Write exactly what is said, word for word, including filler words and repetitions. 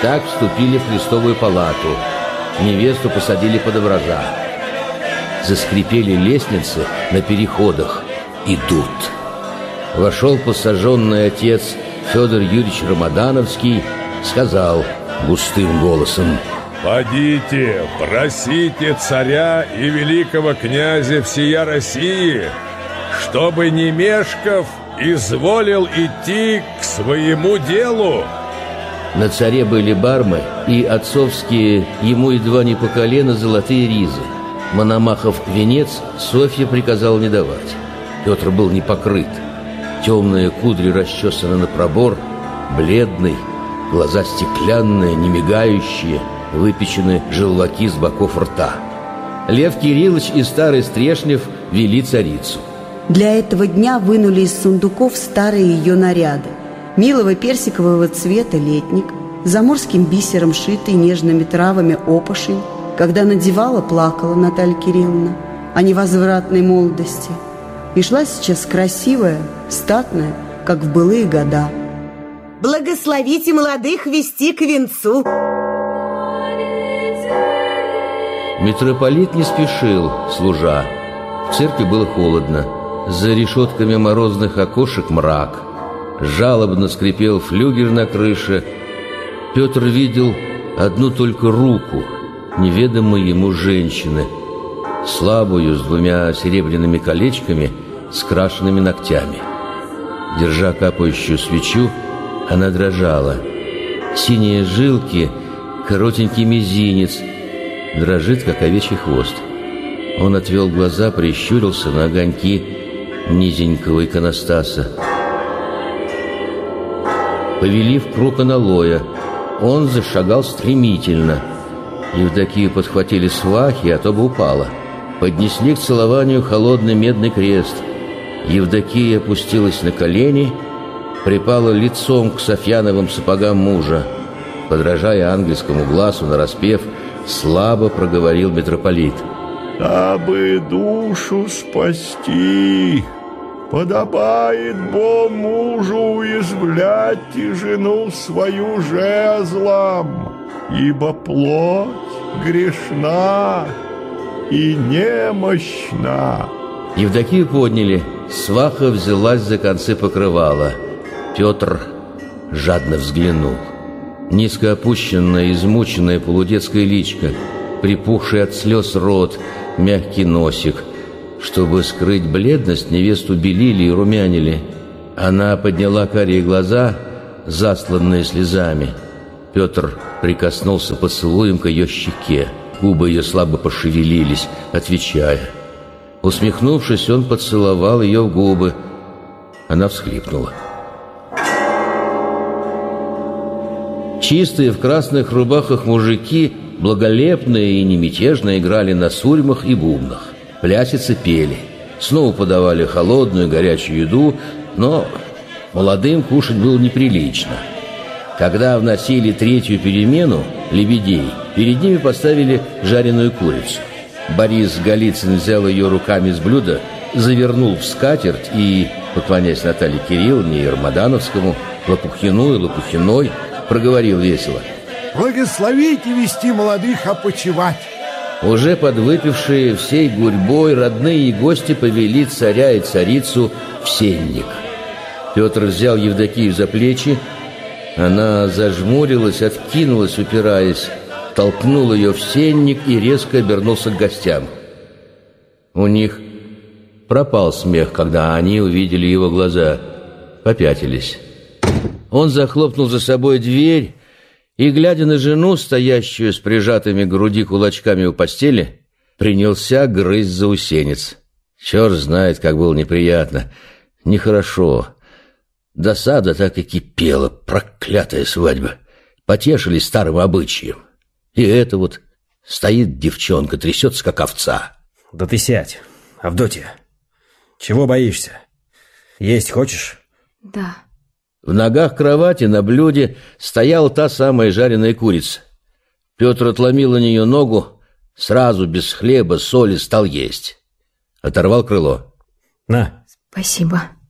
Так вступили в крестовую палату. Невесту посадили под образа. Заскрипели лестницы на переходах. Идут. Вошел посаженный отец Федор Юрьевич Рамадановский, сказал густым голосом: «Подите, просите царя и великого князя всея России, чтобы Немешков изволил идти к своему делу». На царе были бармы и отцовские, ему едва не по колено, золотые ризы. Мономахов венец Софья приказал не давать. Петр был не покрыт. Темные кудри расчесаны на пробор, бледный, глаза стеклянные, не мигающие, выпечены желваки с боков рта. Лев Кириллович и старый Стрешнев вели царицу. Для этого дня вынули из сундуков старые ее наряды. Милого персикового цвета летник, заморским бисером шитый, нежными травами опошень. Когда надевала, плакала Наталья Кирилловна о невозвратной молодости. И шла сейчас красивая, статная, как в былые года. Благословите молодых вести к венцу. Митрополит не спешил, служа. В церкви было холодно. За решетками морозных окошек мрак. Жалобно скрипел флюгер на крыше. Петр видел одну только руку неведомой ему женщины, слабую, с двумя серебряными колечками, с крашенными ногтями. Держа капающую свечу, она дрожала. Синие жилки, коротенький мизинец, дрожит, как овечий хвост. Он отвел глаза, прищурился на огоньки низенького иконостаса. Повели в круг аналоя. Он зашагал стремительно. Евдокию подхватили свахи, а то бы упала. Поднесли к целованию холодный медный крест. Евдокия опустилась на колени, припала лицом к софьяновым сапогам мужа. Подражая ангельскому глазу нараспев, слабо проговорил митрополит: «Дабы душу спасти, подобает бо мужу уязвлять и жену свою жезлом, ибо плоть грешна и немощна». Евдокию подняли. Сваха взялась за концы покрывала. Петр жадно взглянул. Низко опущенная, измученная полудетская личка, припухший от слез рот, мягкий носик. Чтобы скрыть бледность, невесту белили и румянили. Она подняла карие глаза, засланные слезами. Петр прикоснулся поцелуем к ее щеке. Губы ее слабо пошевелились, отвечая. Усмехнувшись, он поцеловал ее в губы. Она всхлипнула. Чистые в красных рубахах мужики, благолепные и немятежно, играли на сурьмах и бубнах. Плясицы пели. Снова подавали холодную горячую еду, но молодым кушать было неприлично. Когда вносили третью перемену, лебедей, перед ними поставили жареную курицу. Борис Голицын взял ее руками с блюда, завернул в скатерть и, поклоняясь Наталье Кирилловне и Рамадановскому, Лопухину и Лопухиной, проговорил весело: «Благословите вести молодых опочивать». Уже подвыпившие всей гурьбой родные и гости повели царя и царицу в сенник. Петр взял Евдокию за плечи. Она зажмурилась, откинулась, упираясь, толкнул ее в сенник и резко обернулся к гостям. У них пропал смех, когда они увидели его глаза, попятились. Он захлопнул за собой дверь и, глядя на жену, стоящую с прижатыми к груди кулачками у постели, принялся грызть заусенец. Черт знает, как было неприятно, нехорошо. Досада так и кипела, проклятая свадьба. Потешились старым обычаем. И это вот стоит девчонка, трясется, как овца. Да ты сядь, Авдотья. Чего боишься? Есть хочешь? Да. В ногах кровати на блюде стояла та самая жареная курица. Петр отломил на нее ногу, сразу без хлеба, соли стал есть. Оторвал крыло. На. Спасибо.